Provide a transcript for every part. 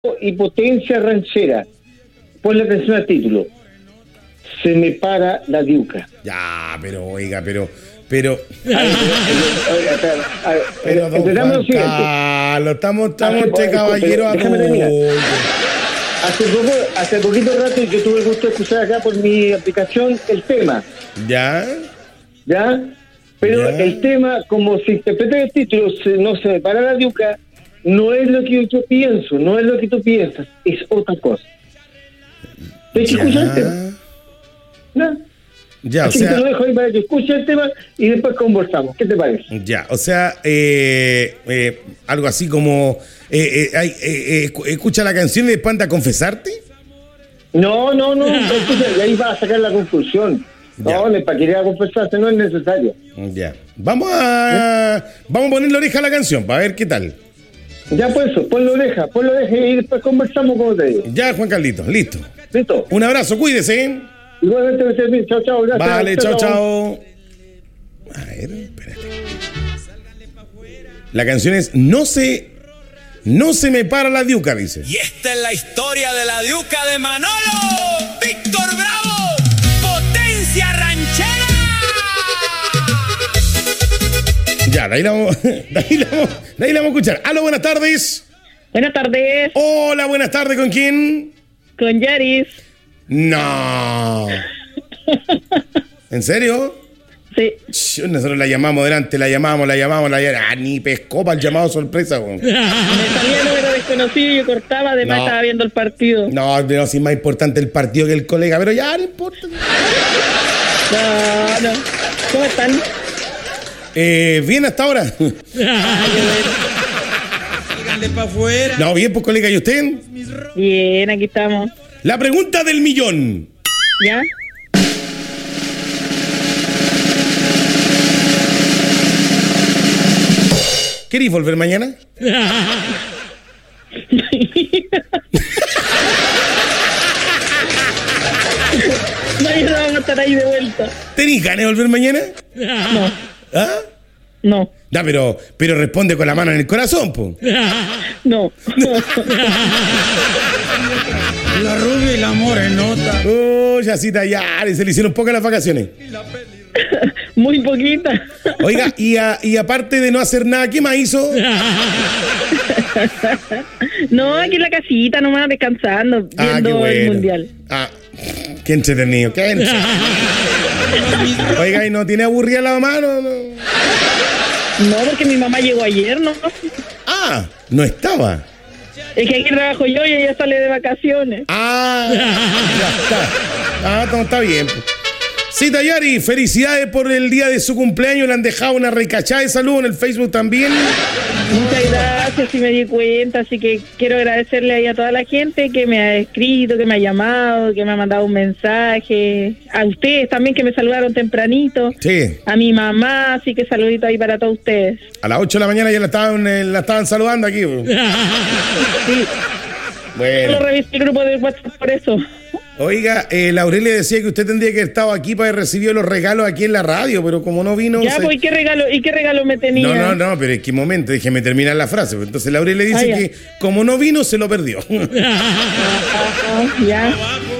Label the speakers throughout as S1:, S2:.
S1: y potencia ranchera. Ponle atención al título. Se me para la diuca.
S2: Ya, pero oiga, pero
S1: Pero
S2: don Juan Carlos, estamos este caballero a
S1: Hace poquito rato yo tuve el gusto de escuchar acá por mi aplicación el tema.
S2: ¿Ya?
S1: Pero
S2: ¿Ya?
S1: el tema, como se interpreta el título, no se me para la diuca, no es lo que yo pienso, no es lo que tú piensas, es otra cosa. ¿Te escuchar el tema? ¿No?
S2: Ya,
S1: así
S2: o sea,
S1: que te lo dejo ahí para que escuches el tema y después conversamos. ¿Qué te parece?
S2: ya, o sea, algo así como escucha la canción y después anda a confesarte.
S1: No, escucha, y ahí vas a sacar la conclusión.
S2: Ya.
S1: No, para querer confesarse no es necesario.
S2: Ya, vamos a poner la oreja a la canción para ver qué tal.
S1: Ya pues eso, ponlo oreja y después conversamos como te digo.
S2: Ya, Juan Carlitos, listo.
S1: ¿Listo?
S2: Un abrazo, cuídese.
S1: Igualmente, chao, gracias.
S2: Vale, chao. A ver, espérate. La canción es No se me para la diuca, dice.
S3: Y esta es la historia de la diuca de Manolo. Víctor Bravo, potencia ranchera.
S2: Ya, de ahí la vamos a escuchar. Aló, buenas tardes.
S4: Buenas tardes,
S2: Hola, buenas tardes, ¿con quién?
S4: con Yaris.
S2: No. ¿En serio?
S4: Sí.
S2: Nosotros la llamamos delante, la llamamos. Ni pescó para el llamado sorpresa, güey.
S4: Me salía el número desconocido y yo cortaba, además
S2: No.
S4: estaba viendo el partido.
S2: No, si es más importante el partido que el colega, pero ya no importa.
S4: No. ¿Cómo están?
S2: Bien hasta ahora.
S3: Salganle para afuera.
S2: No, bien, pues colega, ¿y usted?
S4: Bien, aquí estamos.
S2: La pregunta del millón.
S4: ¿Ya?
S2: ¿Querés volver mañana?
S4: No, vamos a estar ahí de vuelta.
S2: ¿Tenís ganas de volver mañana?
S4: No,
S2: ¿Ah?
S4: no,
S2: Ya, pero responde con la mano en el corazón, pues.
S4: no.
S3: La rubia y la morenota.
S2: Oh, Yacita, ya, se le hicieron pocas las vacaciones.
S4: Muy poquita.
S2: Oiga, y aparte de no hacer nada, ¿qué más hizo?
S4: No, aquí en la casita nomás descansando, viendo el mundial.
S2: Ah, qué entretenido, qué entretenido. Oiga, ¿y no tiene aburrida la mamá? No.
S4: No, porque mi mamá llegó ayer, ¿no?
S2: Ah, no estaba.
S4: Es que aquí trabajo yo y ella sale de vacaciones.
S2: Ah, ya está. Ah, no, está bien. Sí, Tayari, felicidades por el día de su cumpleaños. Le han dejado una recachada de salud en el Facebook también.
S4: Muchas gracias, sí me di cuenta, así que quiero agradecerle ahí a toda la gente que me ha escrito, que me ha llamado, que me ha mandado un mensaje, a ustedes también que me saludaron tempranito,
S2: Sí,
S4: a mi mamá, así que saludito ahí para todos ustedes.
S2: a las 8 de la mañana ya la estaban saludando aquí.
S4: Sí, solo
S2: Bueno.
S4: revisé el grupo de WhatsApp por eso.
S2: Oiga, la Aurelia decía que usted tendría que haber estado aquí para haber recibido los regalos aquí en la radio, pero como no vino...
S4: Ya, pues, ¿y qué regalo me tenía?
S2: No, pero es que un momento, déjeme terminar la frase. Entonces la Aurelia dice
S4: Ya.
S2: que como no vino, se lo perdió.
S4: Ya,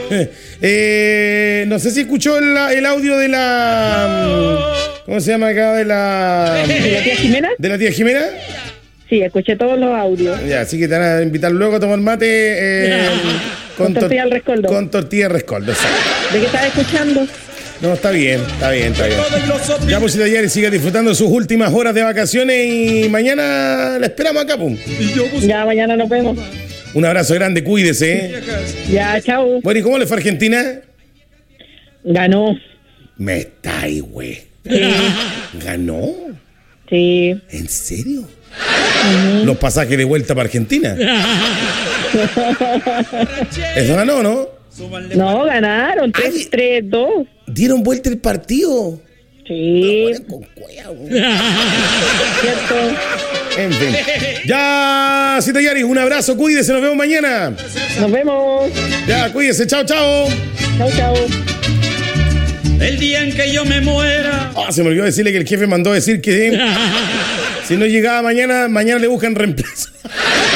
S2: No sé si escuchó el audio de la... ¿Cómo se llama acá?
S4: ¿de la tía Jimena?
S2: ¿De la tía Jimena?
S4: Sí, escuché todos los audios.
S2: Ya, así que te van a invitar luego a tomar mate
S4: Con tortilla al rescoldo.
S2: Con tortilla al rescoldo, exacto.
S4: ¿De qué estás escuchando?
S2: No, está bien. Ya, pues, si ayer siga disfrutando de sus últimas horas de vacaciones y mañana la esperamos acá, pum.
S4: Ya, mañana nos vemos.
S2: Un abrazo grande, cuídese.
S4: Ya, chao.
S2: Bueno, ¿y cómo le fue a Argentina?
S4: Ganó.
S2: Me está ahí, güey.
S4: Sí.
S2: ¿Ganó?
S4: Sí.
S2: ¿En serio? Los pasajes de vuelta para Argentina. Eso ganó, ¿no?
S4: No, ganaron.
S2: Ay.
S4: 3-2.
S2: Dieron vuelta el partido.
S4: Sí.
S2: Bueno, con cueva, güey.
S4: Cierto.
S2: En fin. Ya, Cita Yari, un abrazo, cuídese, nos vemos mañana.
S4: Nos vemos.
S2: Ya, cuídese, chao.
S4: Chao, chao.
S3: El día en que yo me muera.
S2: Ah, se me olvidó decirle que el jefe mandó decir que si no llegaba mañana le buscan reemplazo.